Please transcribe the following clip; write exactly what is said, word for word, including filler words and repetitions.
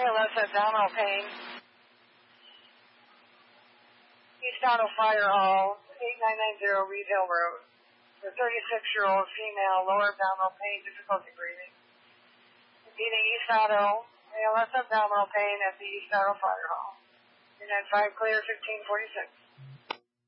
L S abdominal pain. East Auto Fire Hall, eight nine nine zero Reed Hill Road. The thirty-six-year-old female, lower abdominal pain, difficulty breathing. Repeating East Auto, A L S abdominal pain at the East Auto Fire Hall. three nine five clear, fifteen forty-six.